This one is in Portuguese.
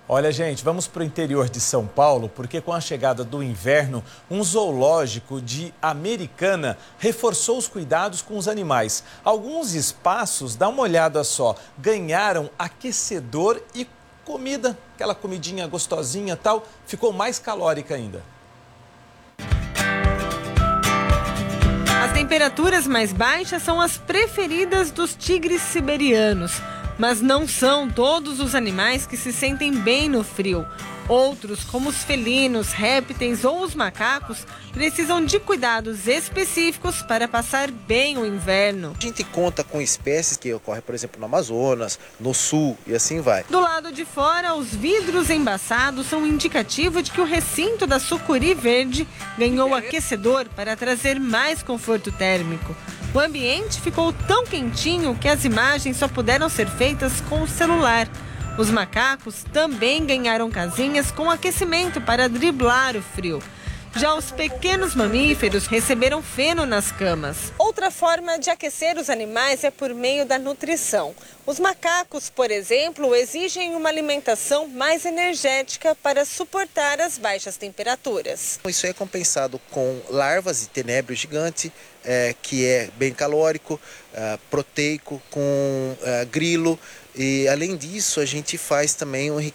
Olha, gente, vamos para o interior de São Paulo, porque com a chegada do inverno, um zoológico de Americana reforçou os cuidados com os animais. Alguns espaços, dá uma olhada só, ganharam aquecedor e comida, aquela comidinha gostosinha tal, ficou mais calórica ainda. As temperaturas mais baixas são as preferidas dos tigres siberianos. Mas não são todos os animais que se sentem bem no frio. Outros, como os felinos, répteis ou os macacos, precisam de cuidados específicos para passar bem o inverno. A gente conta com espécies que ocorrem, por exemplo, no Amazonas, no Sul e assim vai. Do lado de fora, os vidros embaçados são indicativo de que o recinto da sucuri verde ganhou aquecedor para trazer mais conforto térmico. O ambiente ficou tão quentinho que as imagens só puderam ser feitas com o celular. Os macacos também ganharam casinhas com aquecimento para driblar o frio. Já os pequenos mamíferos receberam feno nas camas. Outra forma de aquecer os animais é por meio da nutrição. Os macacos, por exemplo, exigem uma alimentação mais energética para suportar as baixas temperaturas. Isso é compensado com larvas de tenébrio gigante, que é bem calórico, proteico, com grilo. E além disso, a gente faz também um